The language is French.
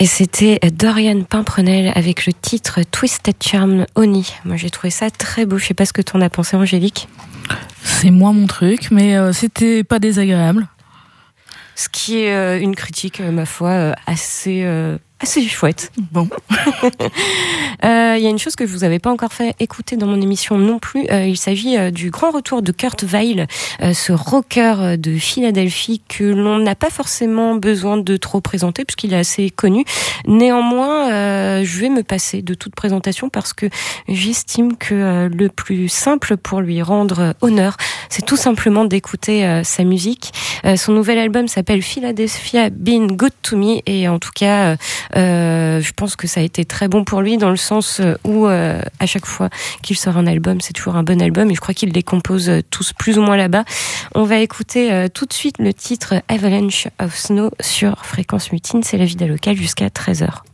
Et c'était Dorian Pimprenel avec le titre Twisted Charm Oni. Moi j'ai trouvé ça très beau, je sais pas ce que t'en as pensé Angélique. C'est moins mon truc, mais c'était pas désagréable. Ce qui est une critique, ma foi, assez chouette. Bon. Il y a une chose que je vous avais pas encore fait écouter dans mon émission non plus. Il s'agit du grand retour de Kurt Weill, ce rocker de Philadelphie que l'on n'a pas forcément besoin de trop présenter puisqu'il est assez connu. Néanmoins, je vais me passer de toute présentation parce que j'estime que le plus simple pour lui rendre honneur, c'est tout simplement d'écouter sa musique. Son nouvel album s'appelle Philadelphia Been Good to Me et en tout cas, je pense que ça a été très bon pour lui dans le sens où à chaque fois qu'il sort un album, c'est toujours un bon album et je crois qu'il les compose tous plus ou moins là-bas. On va écouter tout de suite le titre Avalanche of Snow sur Fréquence Mutine, c'est la vida locale jusqu'à 13h.